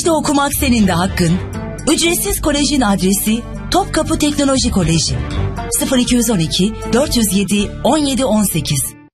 Kolejde okumak senin de hakkın. Ücretsiz kolejin adresi Topkapı Teknoloji Koleji. 0212 407 1718